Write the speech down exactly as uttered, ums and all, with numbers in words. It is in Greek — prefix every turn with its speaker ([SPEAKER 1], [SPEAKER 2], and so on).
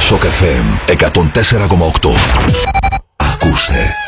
[SPEAKER 1] Σοκ εφ εμ εκατόν τέσσερα κόμμα οκτώ. Ακούστε.